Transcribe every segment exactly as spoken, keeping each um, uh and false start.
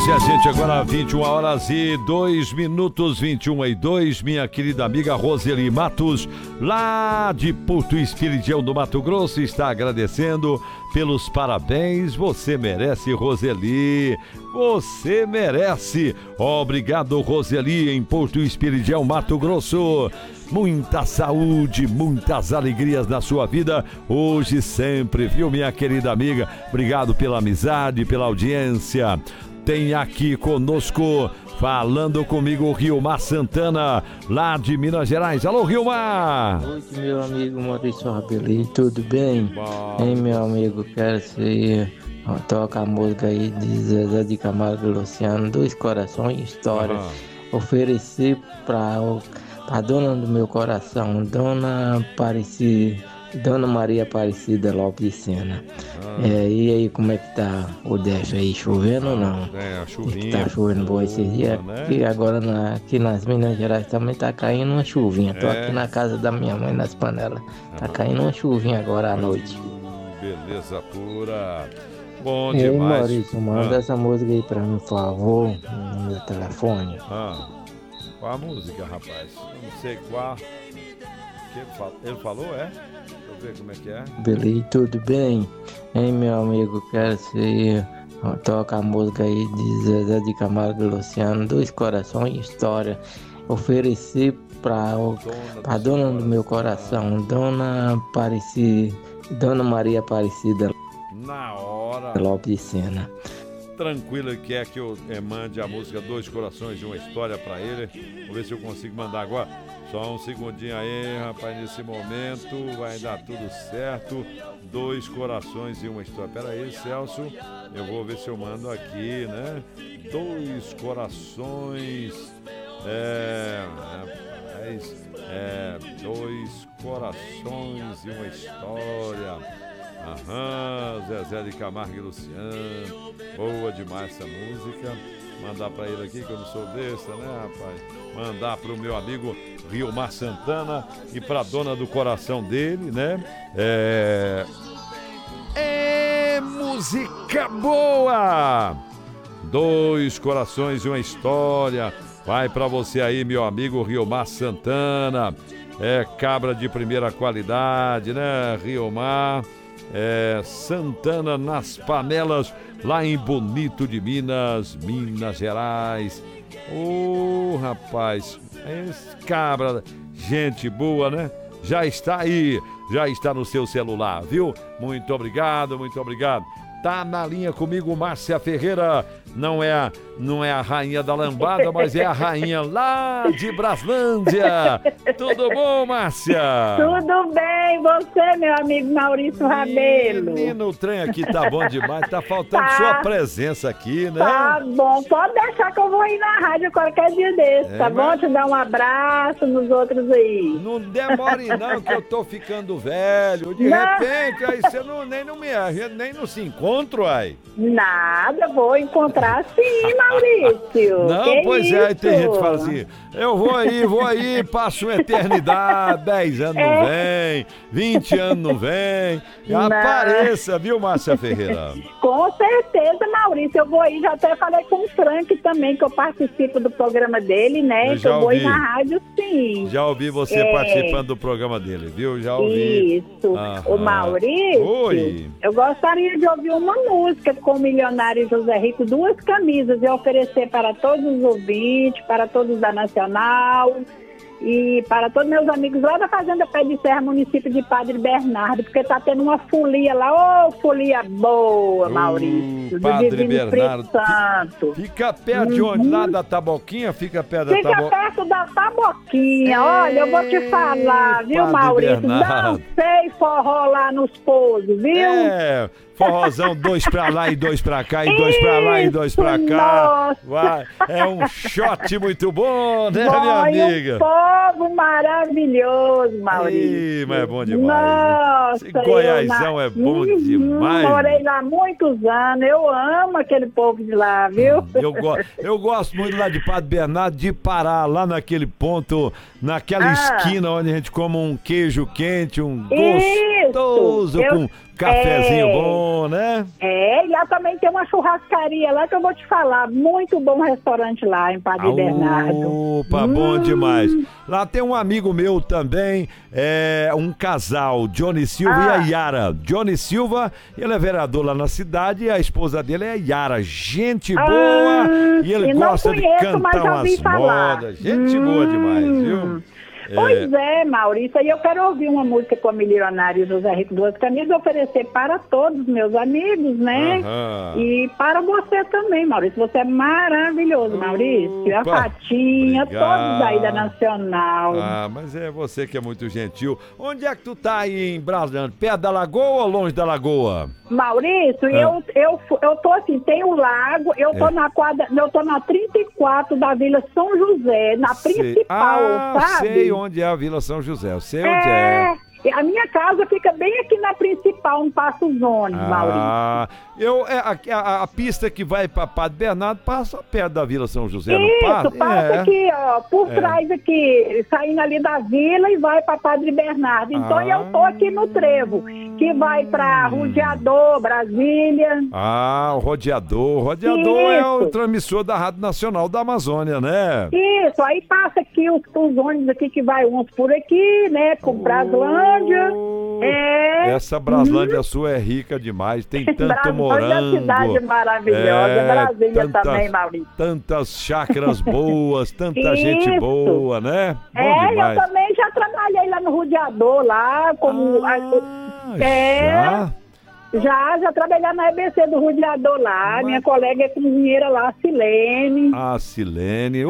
minha gente, agora vinte e uma horas e dois minutos, vinte e uma e dois, minha querida amiga Roseli Matos, lá de Porto Espiridião do Mato Grosso, está agradecendo pelos parabéns. Você merece, Roseli, você merece. Obrigado, Roseli, em Porto Espiridião, Mato Grosso. Muita saúde, muitas alegrias na sua vida, hoje e sempre, viu, minha querida amiga? Obrigado pela amizade, pela audiência. Tem aqui conosco, falando comigo, o Riomar Santana, lá de Minas Gerais. Alô, Riomar! Oi, meu amigo Maurício Rabeli, tudo bem? Hein, meu amigo, quero ser... Toca a música aí de Zezé de Camargo e Luciano, Dois Corações, História. Ah. Oferecer pra, pra dona do meu coração, Dona Aparecida, Dona Maria Aparecida Lopes de Sena. Ah. É, e aí, como é que tá o D F aí? Chovendo ah, ou não? É, a chuvinha. Tá chovendo boa esses dias. Né? E agora na, aqui nas Minas Gerais também tá caindo uma chuvinha. Tô é. aqui na casa da minha mãe, nas panelas. Tá ah. caindo uma chuvinha agora à noite. Beleza pura. Bom e demais. Aí, Maurício, manda ah. essa música aí pra mim, por favor, no meu telefone. Ah. Qual a música, rapaz? Eu não sei qual. Ele falou, é? Deixa eu ver como é que é. Beleza, tudo bem? Hein, meu amigo, quero ser... Toca a música aí de Zezé de Camargo e Luciano, Dois Corações, História. Oferecer pra, dona pra do dona do meu coração, Dona Aparecida, Dona Maria Aparecida na hora Lopes de Sena. Tranquilo, ele quer que eu eh, mande a música Dois Corações e uma História pra ele. Vou ver se eu consigo mandar agora. Só um segundinho aí, rapaz, nesse momento vai dar tudo certo. Dois Corações e uma História. Pera aí, Celso, eu vou ver se eu mando aqui, né? Dois Corações, é, é, é Dois Corações e uma História. Aham, Zezé de Camargo e Luciano. Boa demais essa música. Mandar pra ele aqui, que eu não sou besta, né, rapaz? Mandar pro meu amigo Riomar Santana e pra dona do coração dele, né? É... É música boa! Dois Corações e uma História. Vai pra você aí, meu amigo Riomar Santana. É cabra de primeira qualidade, né, Riomar? É, Santana nas Panelas, lá em Bonito de Minas, Minas Gerais. Ô, oh, rapaz, esse cabra, gente boa, né? Já está aí, já está no seu celular, viu? Muito obrigado, muito obrigado. Tá na linha comigo, Márcia Ferreira. Não é, a, não é a rainha da lambada, mas é a rainha lá de Braslândia. Tudo bom, Márcia? Tudo bem, você, meu amigo Maurício Rabelo. Menino, o trem aqui tá bom demais. Tá faltando tá. sua presença aqui, né? Tá bom, pode deixar que eu vou ir na rádio qualquer dia desse, é, tá mas... bom? Te dar um abraço nos outros aí. Não demore não, que eu tô ficando velho. De não. repente, aí você não, nem, não me, nem não se encontra, aí. Nada, vou encontrar sim, Maurício. Não, que pois isso? é, aí tem gente que fala assim, eu vou aí, vou aí, passo uma eternidade, dez anos é. não vem, vinte anos não vem. Não. Apareça, viu, Márcia Ferreira? Com certeza, Maurício, eu vou aí, já até falei com o Frank também, que eu participo do programa dele, né? Eu, já eu vou ir na rádio, sim. Já ouvi você é. participando do programa dele, viu? Já ouvi. Isso. Aham. O Maurício, Oi. Eu gostaria de ouvir uma música com o milionário José Rico, duas camisas, e oferecer para todos os ouvintes, para todos da Nacional e para todos meus amigos lá da Fazenda Pé de Serra, município de Padre Bernardo, porque tá tendo uma folia lá, ô, oh, folia boa, Maurício, uh, Padre do Divino Bernardo. Espírito Santo. Fica perto uhum. de onde? Lá da Taboquinha? Fica perto da Taboquinha? Fica perto da Taboquinha, é, olha, eu vou te falar, viu, Padre Maurício? Bernardo. Dancei forró lá nos pousos, viu? É... Forrozão, dois pra lá e dois pra cá, e dois Isso, pra lá e dois pra cá. Vai, é um shot muito bom, né, bom, minha amiga? Um povo maravilhoso, Maurício. Ih, mas é bom demais. Nossa, esse Goiásão é bom uhum, demais. Morei lá há muitos anos, eu amo aquele povo de lá, viu? Eu, go eu gosto muito lá de Padre Bernardo, de parar lá naquele ponto, naquela ah. esquina onde a gente come um queijo quente, um doce. gostoso, eu, com cafezinho é, bom, né? É, e lá também tem uma churrascaria lá que eu vou te falar, muito bom restaurante lá em Padre Bernardo. Opa, hum. bom demais. Lá tem um amigo meu também, é um casal, Johnny Silva ah. e a Yara. Johnny Silva, ele é vereador lá na cidade e a esposa dele é a Yara. Gente boa, ah, e ele gosta conheço, de cantar umas modas. Gente hum. boa demais, viu? Pois é, é, Maurício, aí eu quero ouvir uma música com a milionária José Rico Duas Camisas, oferecer para todos os meus amigos, né? Aham. E para você também, Maurício. Você é maravilhoso, Maurício. Opa, a Fatinha, obrigado. Todos aí da Nacional. Ah, mas é você que é muito gentil. Onde é que tu tá aí em Brasília? Perto da Lagoa ou longe da Lagoa? Maurício, ah. eu, eu, eu tô assim, tem o lago, eu tô é. na quadra, eu tô na trinta e quatro da Vila São José, na sei. principal, ah, sabe? Sei onde é a Vila São José, eu sei onde é. é. A minha casa fica bem aqui na principal, no Passo Zone, ah, Maurício. Eu, é, a, a, a pista que vai para Padre Bernardo passa perto da Vila São José, Isso, não passa? Isso, passa é. aqui, ó, por é. trás aqui, saindo ali da vila e vai para Padre Bernardo. Então ah. eu tô aqui no trevo, que vai para Rodeador, Brasília. Ah, o Rodeador. O Rodeador Isso. é o transmissor da Rádio Nacional da Amazônia, né? Isso, aí passa aqui os, os ônibus aqui que vai uns por aqui, né, por Braslândia. É. Essa Braslândia hum. sua é rica demais, tem tanto morango. É uma cidade maravilhosa, é, Brasília tantas, também, Maurício. Tantas chácaras boas, tanta Isso. gente boa, né? Bom é, demais. eu também já trabalhei lá no Rodeador, lá como... Ah, é, já? Já, já trabalhei na E B C do Rodeador lá, Mas... minha colega é cozinheira lá, a Silene. Ah, Silene. Uh,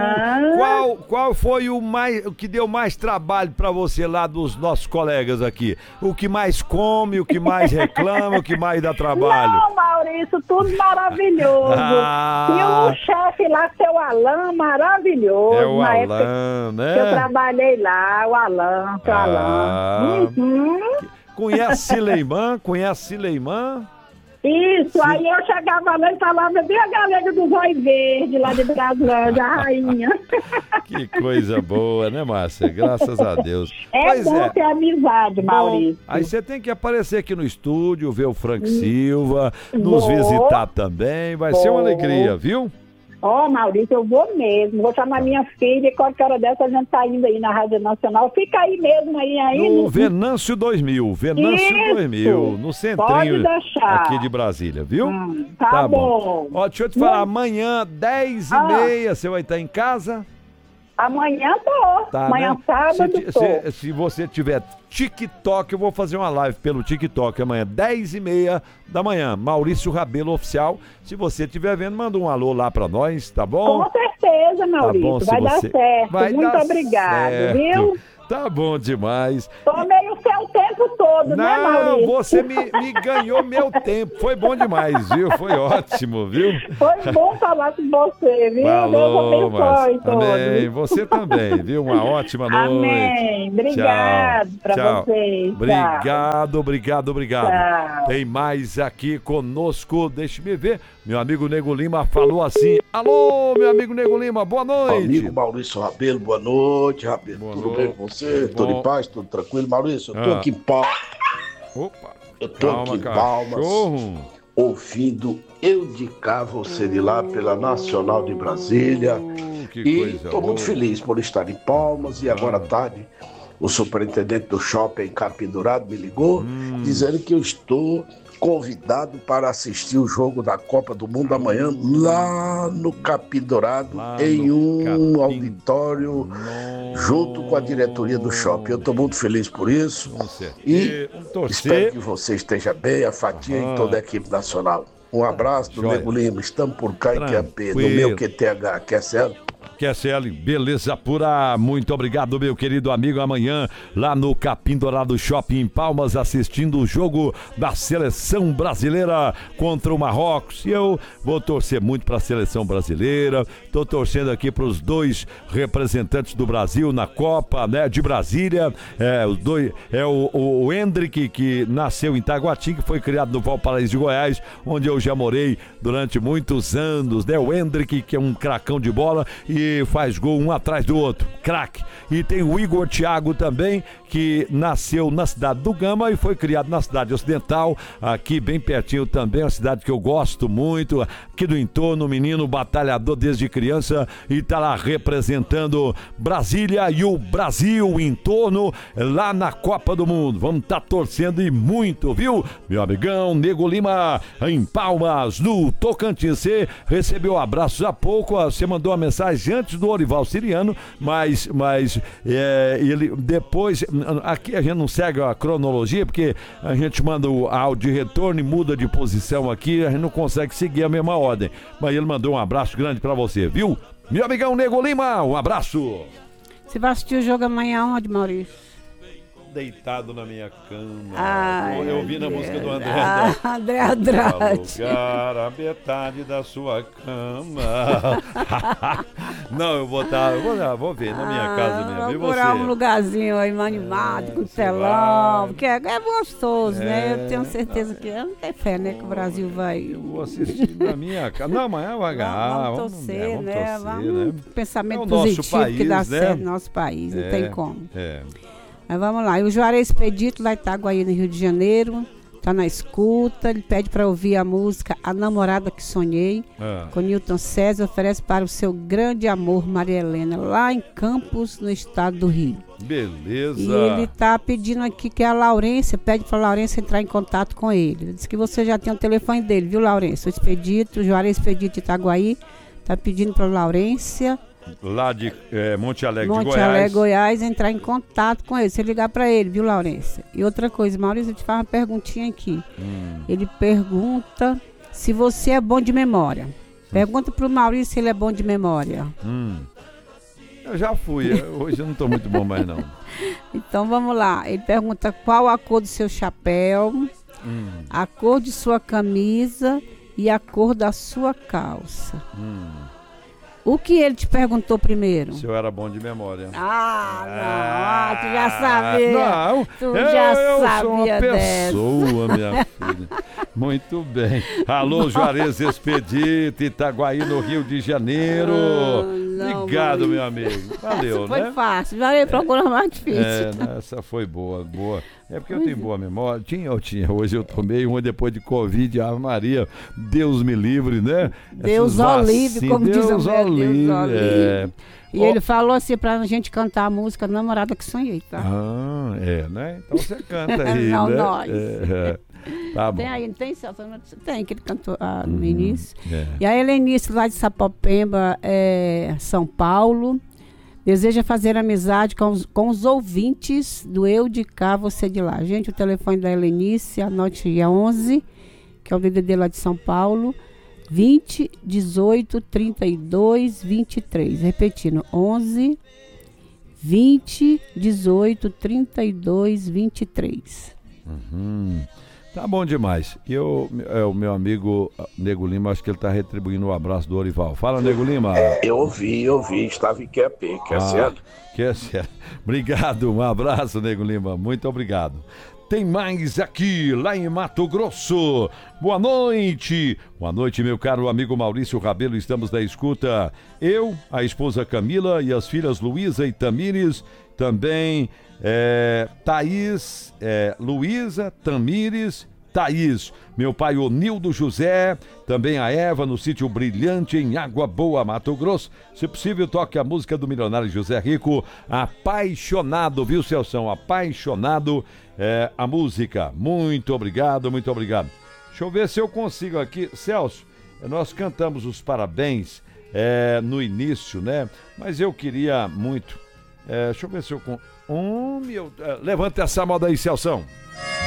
qual, qual foi o, mais, o que deu mais trabalho pra você lá dos nossos colegas aqui? O que mais come, o que mais reclama, o que mais dá trabalho? Não, Maurício, tudo maravilhoso. Ah. E o chefe lá, seu Alain, maravilhoso. É o na Alain, né? Que eu trabalhei lá, o Alain, seu ah. Alain. Uhum. Conhece Sileimã? Conhece Sileimã? Isso, Sim. aí eu chegava lá e falava bem a galera do Zóio Verde, lá de Braslândia, a rainha. Que coisa boa, né, Márcia? Graças a Deus. É pois bom é. ter amizade, Maurício. Bom, aí você tem que aparecer aqui no estúdio, ver o Frank Silva, nos Vou. visitar também, vai Vou. ser uma alegria, viu? Ó, oh, Maurício, eu vou mesmo. Vou chamar minha filha e qualquer hora dessa a gente tá indo aí na Rádio Nacional. Fica aí mesmo, aí ainda. No Venâncio dois mil. Venâncio Isso. dois mil. No centrinho aqui de Brasília, viu? Hum, tá, tá bom. bom. Ó, deixa eu te falar, amanhã, dez e meia, ah. você vai estar em casa? Amanhã tô. Tá, amanhã né? sábado se, tô. Se, se você tiver TikTok, eu vou fazer uma live pelo TikTok amanhã, dez e meia da manhã. Maurício Rabelo Oficial. Se você estiver vendo, manda um alô lá pra nós, tá bom? Com certeza, Maurício. Tá bom, vai você... dar certo. Vai Muito dar obrigado, certo. viu? Tá bom demais. Tomei o seu tempo todo, Não, né, Maurício? Não, você me, me ganhou meu tempo. Foi bom demais, viu? Foi ótimo, viu? Foi bom falar com você, viu? Falou, Deus abençoe todos. Amém. Você também, viu? Uma ótima noite. Amém. Obrigado pra Tchau. vocês. Obrigado, Tchau. obrigado, obrigado. Tchau. Tem mais aqui conosco. Deixa-me ver. Meu amigo Nego Lima falou assim. Alô, meu amigo Nego Lima, boa noite. Amigo Maurício Rabelo, boa noite, Rabelo. Boa tudo noite. bem com você? Tudo em paz, tudo tranquilo? Maurício, eu tô ah. aqui em Palmas. Opa. Eu tô Calma, aqui em Palmas, ouvindo Eu de Cá, Você de Lá, pela Nacional de Brasília. Uh, que e coisa tô boa. muito feliz por estar em Palmas. E agora à tarde, o superintendente do shopping Capim Dourado me ligou, hum. dizendo que eu estou convidado para assistir o jogo da Copa do Mundo amanhã lá no Capim Dourado, lá em um Capim. auditório Nossa. junto com a diretoria do shopping. Eu estou muito feliz por isso e espero que você esteja bem, a Fatia ah. e toda a equipe nacional. Um abraço do Nego Lima, estamos por cá em Q A P, no meu Q T H, quer ser? Q S L, beleza pura, muito obrigado, meu querido amigo. Amanhã, lá no Capim Dourado Shopping em Palmas, assistindo o jogo da seleção brasileira contra o Marrocos. E eu vou torcer muito para a seleção brasileira. Tô torcendo aqui para os dois representantes do Brasil na Copa, né, de Brasília. É, os dois, é o, o, o Hendrick, que nasceu em Taguatim, que foi criado no Valparaíso de Goiás, onde eu já morei durante muitos anos, né? O Hendrick, que é um cracão de bola, e e faz gol um atrás do outro. Craque. E tem o Igor Thiago também, que nasceu na cidade do Gama e foi criado na cidade ocidental, aqui bem pertinho também, uma cidade que eu gosto muito, aqui do entorno, menino batalhador desde criança e tá lá representando Brasília e o Brasil em torno lá na Copa do Mundo. Vamos estar tá torcendo e muito, viu? Meu amigão Nego Lima, em Palmas, no Tocantins. Você recebeu abraços há pouco, você mandou uma mensagem antes do Orival Siriano, mas, mas é, ele depois, aqui a gente não segue a cronologia, porque a gente manda o áudio de retorno e muda de posição aqui, a gente não consegue seguir a mesma ordem. Mas ele mandou um abraço grande pra você, viu? Meu amigão Nego Lima, um abraço. Você vai assistir o jogo amanhã onde, Maurício? Deitado na minha cama. Ai, eu ouvi na música do André ah, André Andrade. Lugar a metade da sua cama. Não, eu vou estar, vou, vou ver na minha ah, casa mesmo. Vou e procurar você? um lugarzinho aí animado, é, com telão, porque é, é gostoso, é, né? Eu tenho certeza que eu não tenho fé, né? Que o Brasil vai. Eu vou assistir na minha casa. Não, amanhã vai ganhar. Vamos torcer, vamos, né? Vamos, vamos né? Pensamento é positivo país, que dá né? certo no nosso país, é, não tem como. É. Mas vamos lá, e o Juarez Expedito, lá em Itaguaí, no Rio de Janeiro, tá na escuta, ele pede para ouvir a música A Namorada que Sonhei, ah. com Newton César, oferece para o seu grande amor, Maria Helena, lá em Campos, no estado do Rio. Beleza. E ele tá pedindo aqui que a Laurência, pede para a Laurência entrar em contato com ele. Ele disse que você já tem o telefone dele, viu, Laurência? O Expedito, o Juarez Expedito de Itaguaí, tá pedindo para a Laurência... Lá de é, Monte Alegre, Monte de Goiás. Alegre, Goiás, entrar em contato com ele. Você ligar para ele, viu, Laurência? E outra coisa, Maurício, eu te faço uma perguntinha aqui. Hum. Ele pergunta se você é bom de memória. Pergunta pro Maurício se ele é bom de memória. Hum. Eu já fui, hoje eu não tô muito bom mais não. Então vamos lá. Ele pergunta qual a cor do seu chapéu, hum. a cor de sua camisa e a cor da sua calça. Hum. O que ele te perguntou primeiro? Se eu era bom de memória. Ah, não. Ah, tu já sabia. Não, tu eu, já eu sabia sou uma pessoa, dessa. minha filha. Muito bem. Alô, Juarez Expedito, Itaguaí, no Rio de Janeiro. Ah, não, obrigado, mãe. Meu amigo. Valeu, essa né? Foi fácil. Juarez procura mais difícil. É, essa foi boa, boa. É porque eu tenho boa memória. Tinha, eu tinha. Hoje eu tomei uma depois de Covid. Ave Maria, Deus me livre, né? Deus o livre, como Deus diz a mulher. Deus livre. É. E oh. ele falou assim pra gente cantar a música Namorada que Sonhei, tá? Ah, é, né? Então você canta aí, não, né? nós. É. Tá bom. Tem aí, não tem, Celso? Tem, que ele cantou ah, no uhum. início. É. E a Helenice, lá de Sapopemba, é, São Paulo, deseja fazer amizade com os, com os ouvintes do Eu de Cá, Você de Lá. Gente, o telefone da Helenice, anote aí, é onze, que é o D D D lá de São Paulo, vinte, dezoito, trinta e dois, vinte e três. Repetindo, onze, vinte, dezoito, trinta e dois, vinte e três. Uhum. Tá bom demais. E eu, é, o meu amigo Nego Lima, acho que ele tá retribuindo o um abraço do Orival. Fala, Nego Lima. Eu ouvi, eu ouvi, estava em Q P, que é ah, certo? Que é certo. Obrigado, um abraço, Nego Lima, muito obrigado. Tem mais aqui, lá em Mato Grosso. Boa noite. Boa noite, meu caro amigo Maurício Rabelo. Estamos na escuta. Eu, a esposa Camila e as filhas Luísa e Tamires. Também é, Thaís, é, Luísa, Tamires, Thaís. Meu pai Onildo José. Também a Eva no sítio Brilhante em Água Boa, Mato Grosso. Se possível, toque a música do milionário José Rico. Apaixonado, viu, Celção? Apaixonado. É, a música. Muito obrigado, muito obrigado. Deixa eu ver se eu consigo aqui. Celso, nós cantamos os parabéns é, no início, né? Mas eu queria muito. É, deixa eu ver se eu... Um, meu, é, levanta essa moda aí, Celção.